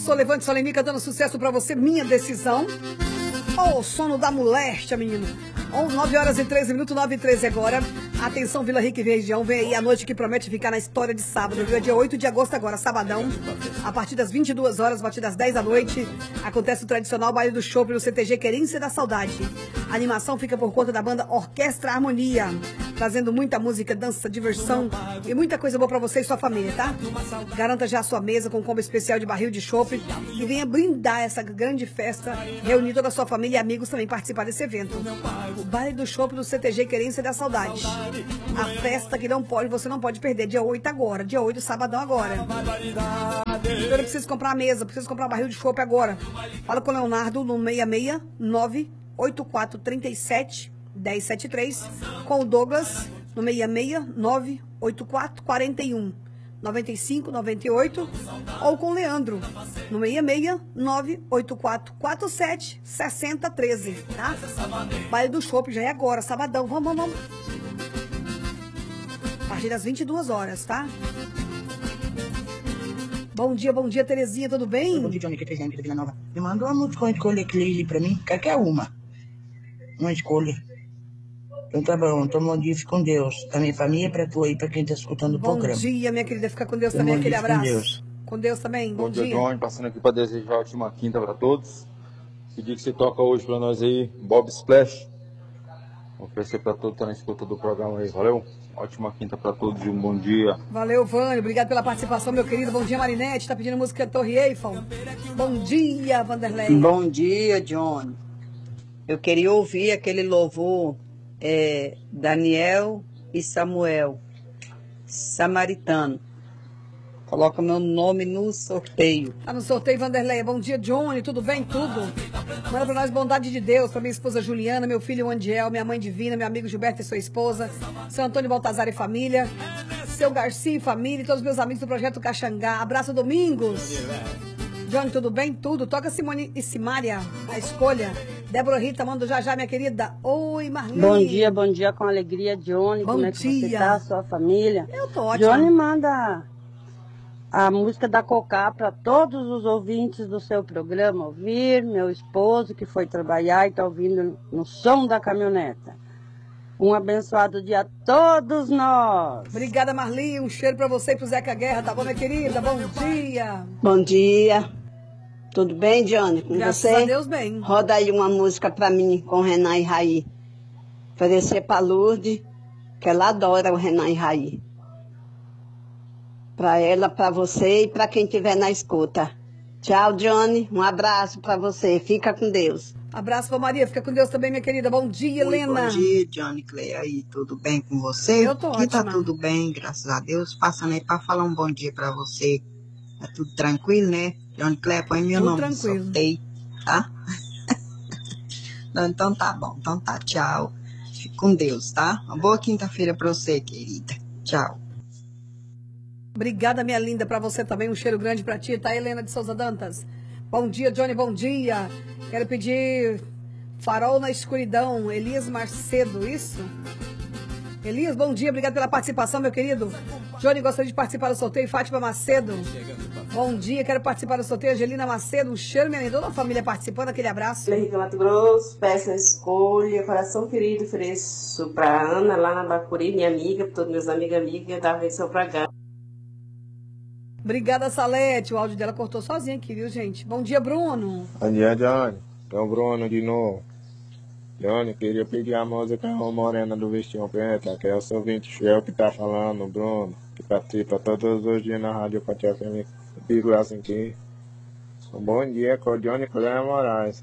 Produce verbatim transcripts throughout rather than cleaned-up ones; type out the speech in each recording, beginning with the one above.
Começou, levante sua Lenica, dando sucesso pra você, Minha Decisão. Oh, sono da moléstia, menino. nove horas e treze minutos, nove e treze agora. Atenção, Vila Rica e região, vem aí a noite que promete ficar na história de sábado, viu? É dia oito de agosto agora, sabadão. A partir das vinte e duas horas, a partir das dez da noite, acontece o tradicional baile do show no C T G Querência da Saudade. A animação fica por conta da banda Orquestra Harmonia, trazendo muita música, dança, diversão e muita coisa boa pra você e sua família, tá? Garanta já a sua mesa com combo especial de barril de chopp e venha brindar essa grande festa, reunir toda a sua família e amigos também participar desse evento. O baile do chopp do C T G Querência da Saudade. A festa que não pode, você não pode perder, dia oito agora, dia oito, sabadão agora. Então eu preciso comprar a mesa, preciso comprar um barril de chopp agora. Fala com o Leonardo no seis seis nove oito quatro três sete um zero sete três, com o Douglas no seis seis nove oito quatro quatro um nove cinco nove oito, ou com o Leandro no seis seis nove oito quatro quatro sete seis zero um três, tá? Baile do chopp já é agora, sabadão, vamos, vamos, vamos. A partir das vinte e duas horas, tá? Bom dia, bom dia, Terezinha, tudo bem? Bom dia, Johnny, que é Terezinha, Vila Nova. Me mandou uma música, uma escolha aqui pra mim, qualquer uma. Uma escolha. Então tá bom, então bom dia, fica com Deus. Pra minha família, pra tu aí, pra quem tá escutando o programa. Bom dia, minha querida, fica com Deus também, aquele abraço. Com Deus. Com Deus também, bom, bom dia. Bom dia, Johnny, passando aqui pra desejar a última quinta pra todos. Pedir que você toca hoje pra nós aí, Bob Splash. Oferecer pra todos que estão na escuta do programa aí, valeu? Ótima quinta pra todos e um bom dia. Valeu, Vânio, obrigado pela participação, meu querido. Bom dia, Marinete, tá pedindo música Torre Eiffel. Bom dia, Vanderlei. Bom dia, Johnny. Eu queria ouvir aquele louvor, é, Daniel e Samuel, Samaritano. Coloca meu nome no sorteio. Tá no sorteio, Vanderlei. Bom dia, Johnny. Tudo bem? Tudo. Manda pra nós bondade de Deus, pra minha esposa Juliana, meu filho Andiel, minha mãe Divina, meu amigo Gilberto e sua esposa, seu Antônio Baltazar e família, seu Garcia e família, e todos os meus amigos do Projeto Caxangá. Abraço, Domingos. Johnny, tudo bem? Tudo. Toca Simone e Simária, a escolha. Débora Rita, manda já já, minha querida. Oi, Marlene. Bom dia, bom dia com alegria, Johnny. Bom Como é que dia. você tá, sua família? Eu tô ótima. Johnny, manda a música da Cocá para todos os ouvintes do seu programa ouvir, meu esposo que foi trabalhar e está ouvindo no som da caminhoneta. Um abençoado dia a todos nós. Obrigada, Marli. Um cheiro para você e pro Zeca Guerra, tá bom, minha querida? Bom dia. Bom dia. Tudo bem, Johnny? Com Graças você? a Deus, bem. Roda aí uma música para mim com Renan e Raí. Oferecer para Lourdes, que ela adora o Renan e Raí. Para ela, para você e para quem estiver na escuta. Tchau, Johnny. Um abraço para você. Fica com Deus. Abraço pra Maria. Fica com Deus também, minha querida. Bom dia, Oi, Helena. Bom dia, Johnny Clay. Aí, tudo bem com você? Eu tô Aqui ótima. tá tudo bem, graças a Deus. Passando aí para falar um bom dia para você. Tá tudo tranquilo, né? Johnny Clay, põe meu Tudo nome tranquilo. no sorteio, tá? Não, então tá bom. Então tá, tchau. Fique com Deus, tá? Uma boa quinta-feira para você, querida. Tchau. Obrigada, minha linda, pra você também. Um cheiro grande pra ti, tá, Helena de Souza Dantas? Bom dia, Johnny, bom dia. Quero pedir Farol na Escuridão, Elias Macedo, isso? Elias, bom dia, obrigado pela participação, meu querido. Johnny, gostaria de participar do sorteio, Fátima Macedo. Bom dia, quero participar do sorteio, Angelina Macedo. Um cheiro, minha linda, toda a família participando, aquele abraço. Henrique Mato Grosso, peço a escolha, coração querido, ofereço pra Ana, lá na Bacuri, minha amiga, pra todos meus amigos e amigas, da versão pra cá. Obrigada, Salete. O áudio dela cortou sozinha aqui, viu, gente? Bom dia, Bruno. Bom dia, Johnny. É o Bruno de novo. Johnny, queria pedir a música Morena do Vestinho Preta, que é o seu ouvinte fiel que tá falando, Bruno, que participa todos os dias na Rádio Pati F M vírgula cinco. Um bom dia com o Johnny Cléia Moraes.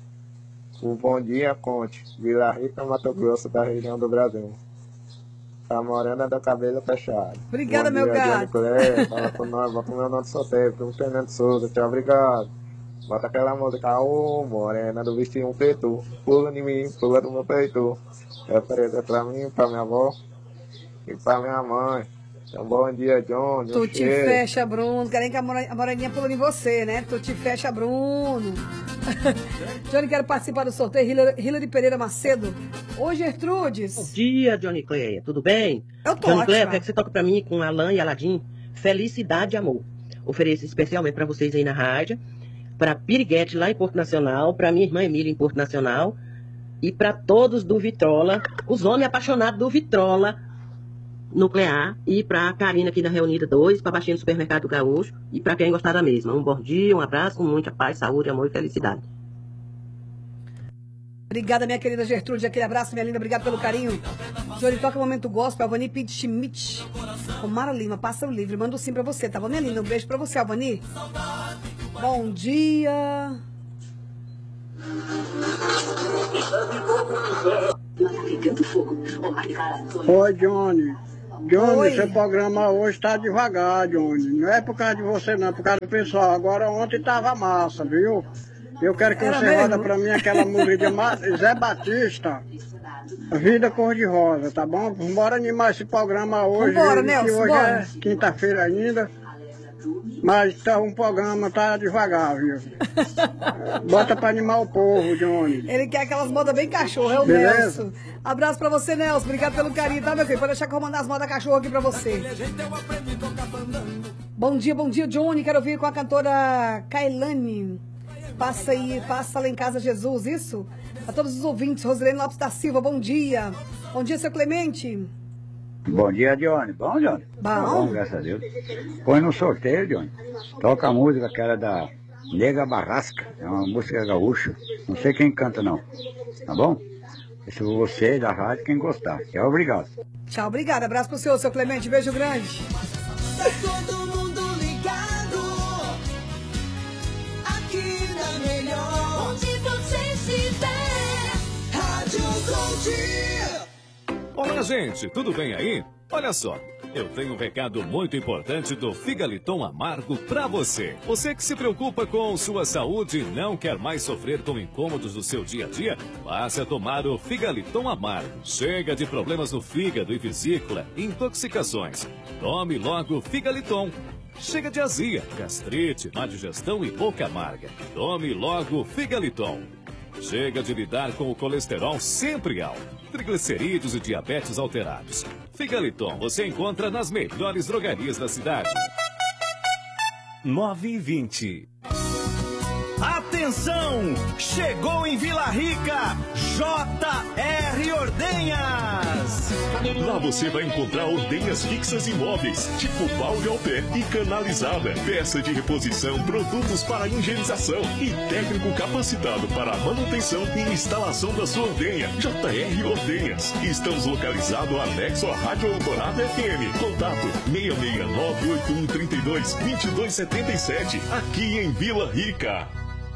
O bom dia, Conte, Vila Rica, Mato Grosso, da região do Brasil. A morena do cabelo fechado. Obrigada, bom meu dia, gato. Johnny Cléia, fala com nós, bota o meu nome sorteio, pro Fernando Souza, tchau, obrigado. Bota aquela música, ô morena do vestido preto, pula em mim, pula no meu peito. Referência pra mim, pra minha avó e pra minha mãe. Então, bom dia, John. Tu te fecha, Bruno. Querem que a moreninha pula em você, né? Tu te fecha, Bruno. Johnny, quero participar do sorteio. Hilary, Hilary Pereira Macedo. Oi, Gertrudes. Bom dia, Johnny Cleia. Tudo bem? Eu tô Johnny ótima. Cleia, quer que você toque pra mim com Alan e Aladim? Felicidade e amor. Ofereço especialmente para vocês aí na rádio, para Piriguete lá em Porto Nacional, para minha irmã Emília em Porto Nacional e para todos do Vitrola, os homens apaixonados do Vitrola Nuclear, e para a Karina aqui da Reunida dois, para baixinha do Supermercado Gaúcho e para quem gostar da mesma. Um bom dia, um abraço, com muita paz, saúde, amor e felicidade. Obrigada, minha querida Gertrude. Aquele abraço, minha linda. Obrigada pelo carinho. Jory, toca o momento gospel. Alvani Pide Schmidt. Omara Lima, passa o livre. Manda um sim pra você, tá bom, minha linda? Um beijo pra você, Alvani. Bom dia. Oi, Johnny. Johnny, Oi. seu programa hoje tá devagar, Johnny. Não é por causa de você, não, é por causa do pessoal. Agora ontem tava massa, viu? Eu quero que Era você mesmo? roda pra mim aquela música de Ma- Zé Batista, Vida Cor-de-Rosa, tá bom? Bora animar esse programa hoje, Vambora, que Nelson, hoje bora. é quinta-feira ainda, mas tá, um programa tá devagar, viu? Bota pra animar o povo, Johnny. Ele quer aquelas modas bem cachorro, é o Beleza. Nelson. Abraço pra você, Nelson. Obrigado pelo carinho, tá, meu filho? Pode deixar que eu vou mandar as modas cachorro aqui pra você. Bom dia, bom dia, Johnny. Quero ouvir com a cantora Kailane. Passa aí, passa lá em casa, Jesus, isso? A todos os ouvintes, Rosilene Lopes da Silva, bom dia. Bom dia, seu Clemente. Bom dia, Johnny. Bom, Johnny? Bom. Tá bom, graças a Deus. Põe no sorteio, Johnny. Toca a música que era da Nega Barrasca. É uma música gaúcha. Não sei quem canta, não. Tá bom? Se você da rádio, quem gostar. É obrigado. Tchau, obrigada. Abraço pro senhor, seu Clemente. Beijo grande. Todo mundo ligado aqui na melhor. Onde você estiver, Rádio Conte. Olá, gente, tudo bem aí? Olha só, eu tenho um recado muito importante do Figaliton Amargo pra você. Você que se preocupa com sua saúde e não quer mais sofrer com incômodos do seu dia a dia, passe a tomar o Figaliton Amargo. Chega de problemas no fígado e vesícula, intoxicações. Tome logo o Figaliton. Chega de azia, gastrite, má digestão e boca amarga. Tome logo o Figaliton. Chega de lidar com o colesterol sempre alto, triglicerídeos e diabetes alterados. Figaliton você encontra nas melhores drogarias da cidade. nove e vinte. Atenção! Chegou em Vila Rica, J R Ordenhas! Lá você vai encontrar ordenhas fixas e móveis, tipo balde ao pé e canalizada, peça de reposição, produtos para higienização e técnico capacitado para a manutenção e instalação da sua ordenha. J R Ordenhas. Estamos localizados anexo à Rádio Eldorado F M. Contato seis seis nove oito um três dois dois dois sete sete, aqui em Vila Rica.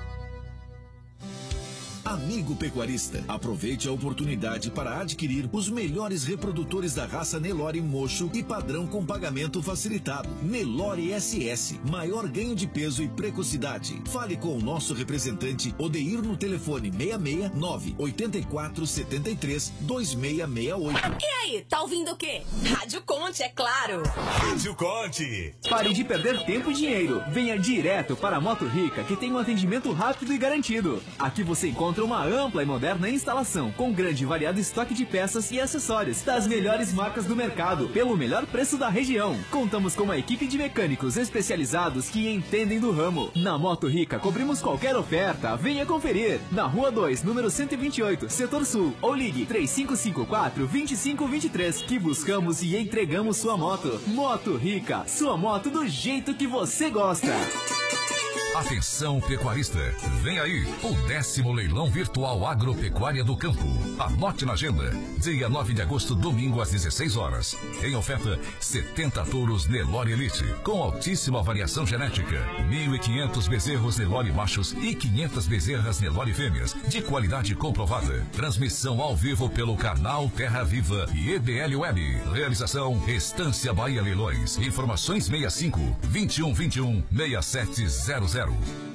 Amigo pecuarista, aproveite a oportunidade para adquirir os melhores reprodutores da raça Nelore Mocho e padrão com pagamento facilitado. Nelore S S, maior ganho de peso e precocidade. Fale com o nosso representante Odeir no telefone seis seis nove oito quatro sete três dois seis seis oito. E aí, tá ouvindo o quê? Rádio Conte, é claro. Rádio Conte. Pare de perder tempo e dinheiro. Venha direto para a Moto Rica, que tem um atendimento rápido e garantido. Aqui você encontra uma ampla e moderna instalação, com grande e variado estoque de peças e acessórios das melhores marcas do mercado, pelo melhor preço da região. Contamos com uma equipe de mecânicos especializados que entendem do ramo. Na Moto Rica cobrimos qualquer oferta. Venha conferir. Na Rua dois, número cento e vinte e oito, Setor Sul, ou ligue três cinco cinco quatro, dois cinco dois três, que buscamos e entregamos sua moto. Moto Rica, sua moto do jeito que você gosta. Atenção pecuarista, vem aí o décimo leilão virtual agropecuária do campo. Anote na agenda, dia nove de agosto, domingo às dezesseis horas. Em oferta, setenta touros Nelore Elite, com altíssima variação genética, mil e quinhentos bezerros Nelore machos e quinhentas bezerras Nelore fêmeas, de qualidade comprovada. Transmissão ao vivo pelo canal Terra Viva e E B L Web. Realização Estância Bahia Leilões. Informações sessenta e cinco, vinte e um vinte e um, sessenta e sete zero zero.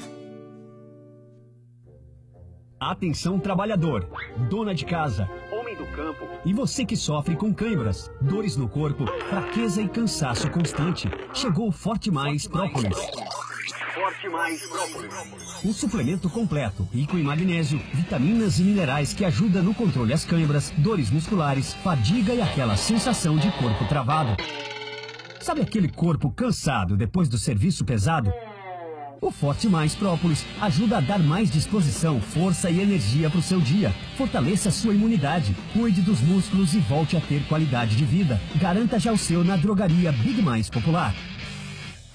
Atenção trabalhador, dona de casa, homem do campo e você que sofre com câimbras, dores no corpo, fraqueza e cansaço constante. Chegou o Forte Mais Própolis. Forte Mais Própolis. Um suplemento completo, rico em magnésio, vitaminas e minerais que ajuda no controle das câimbras, dores musculares, fadiga e aquela sensação de corpo travado. Sabe aquele corpo cansado depois do serviço pesado? O Forte Mais Própolis ajuda a dar mais disposição, força e energia para o seu dia. Fortaleça a sua imunidade, cuide dos músculos e volte a ter qualidade de vida. Garanta já o seu na drogaria Big Mais Popular.